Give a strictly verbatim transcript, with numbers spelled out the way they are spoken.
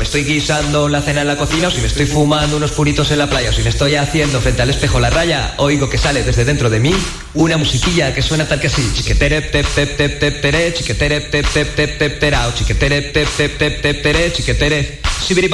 estoy guisando la cena en la cocina, o si me estoy fumando unos puritos en la playa, o si me estoy haciendo frente al espejo la raya, oigo que sale desde dentro de mí una musiquilla que suena tal que así. Chiquetere, pep, pep, pep, pep, tere, chiquetere, pep, pep, pep, pep, terao, chiquetere, pep, pep, pep, pep, tere, chiquetere, sibiri.